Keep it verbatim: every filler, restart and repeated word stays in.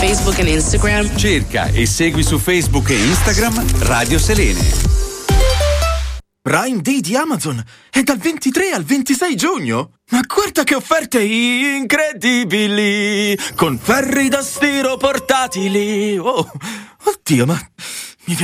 Facebook and Instagram. Cerca e segui su Facebook e Instagram Radio Selene. Prime Day di Amazon è dal ventitré al ventisei giugno. Ma guarda che offerte incredibili! Con ferri da stiro portatili. Oh, oddio, ma